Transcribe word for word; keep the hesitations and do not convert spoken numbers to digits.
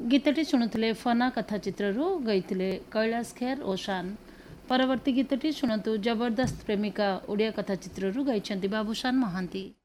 गीतटी शुणुले फना कथाचित्रु गाइथिले कैलाश खेर और शान। परवर्ती गीतटी शुणु जबरदस्त प्रेमिका ओडिया कथाचित्रु गाइछन्ति बाबूशान महांती।